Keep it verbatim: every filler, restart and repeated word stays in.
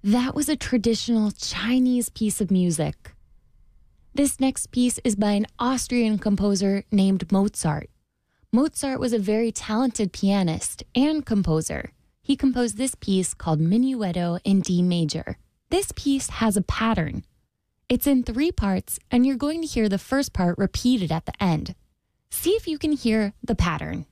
That was a traditional Chinese piece of music. This next piece is by an Austrian composer named Mozart. Mozart was a very talented pianist and composer. He composed this piece called Minuetto in D major. This piece has a pattern. It's in three parts, and you're going to hear the first part repeated at the end. See if you can hear the pattern.